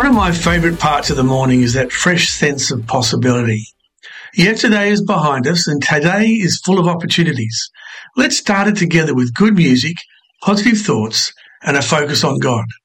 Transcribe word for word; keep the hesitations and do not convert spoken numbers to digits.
One of my favourite parts of the morning is that fresh sense of possibility. Yesterday is behind us and today is full of opportunities. Let's start it together with good music, positive thoughts and a focus on God.